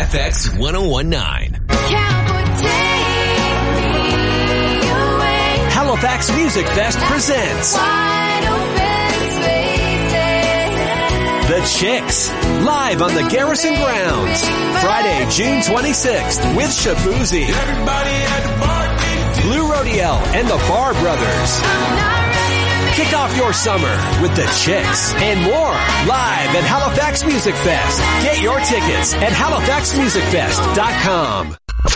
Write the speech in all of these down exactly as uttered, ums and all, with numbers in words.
F X ten nineteen. Halifax Music Fest presents The Chicks, live on the Garrison Grounds, Friday, June twenty-sixth, with Shabuzi, Blue Rodiel, and the Bar Brothers. Kick off your summer with The Chicks and more live at Halifax Music Fest. Get your tickets at halifax music fest dot com.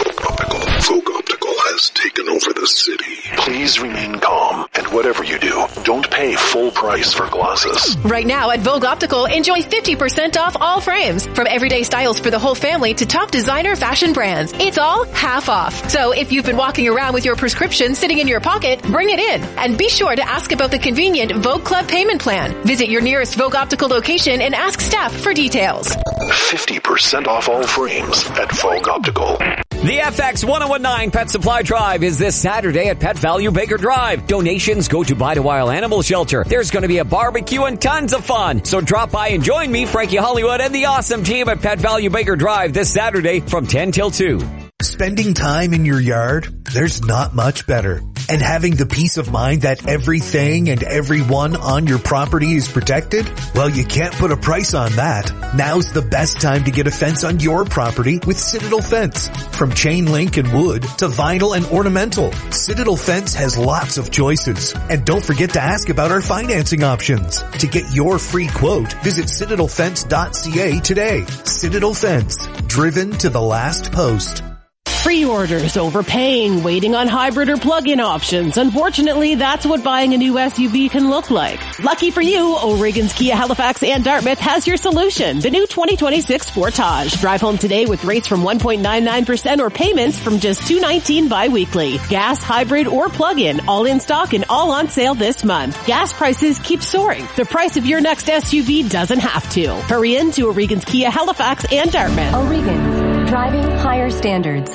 Vogue Optical has taken over the city. Please remain calm, and whatever you do, don't pay full price for glasses. Right now at Vogue Optical, enjoy fifty percent off all frames. From everyday styles for the whole family to top designer fashion brands. It's all half off. So if you've been walking around with your prescription sitting in your pocket, bring it in. And be sure to ask about the convenient Vogue Club payment plan. Visit your nearest Vogue Optical location and ask staff for details. fifty percent off all frames at Vogue Optical. The F X ten nineteen Pet Supply Drive is this Saturday at Pet Value Baker Drive. Donations go to Bite a While Animal Shelter. There's going to be a barbecue and tons of fun. So drop by and join me, Frankie Hollywood, and the awesome team at Pet Value Baker Drive this Saturday from ten till two. Spending time in your yard, there's not much better. And having the peace of mind that everything and everyone on your property is protected? Well, you can't put a price on that. Now's the best time to get a fence on your property with Citadel Fence. From chain link and wood to vinyl and ornamental, Citadel Fence has lots of choices. And don't forget to ask about our financing options. To get your free quote, visit citadel fence dot c a today. Citadel Fence, driven to the last post. Pre-orders, overpaying, waiting on hybrid or plug-in options. Unfortunately, that's what buying a new S U V can look like. Lucky for you, O'Regan's Kia Halifax and Dartmouth has your solution. The new twenty twenty-six Sportage. Drive home today with rates from one point nine nine percent or payments from just two nineteen bi-weekly. Gas, hybrid, or plug-in, all in stock and all on sale this month. Gas prices keep soaring. The price of your next S U V doesn't have to. Hurry in to O'Regan's Kia Halifax and Dartmouth. O'Regan's, driving higher standards.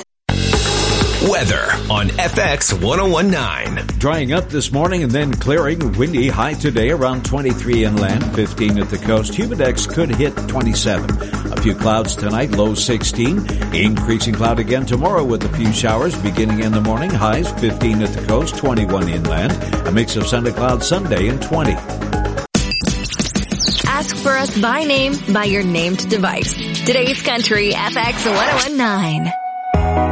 Weather on F X ten nineteen. Drying up this morning and then clearing. Windy, high today around twenty-three inland, fifteen at the coast. Humidex could hit twenty-seven. A few clouds tonight, low sixteen. Increasing cloud again tomorrow with a few showers beginning in the morning. Highs fifteen at the coast, twenty-one inland. A mix of sun to cloud Sunday and twenty. Ask for us by name by your named device. Today's Country F X ten nineteen.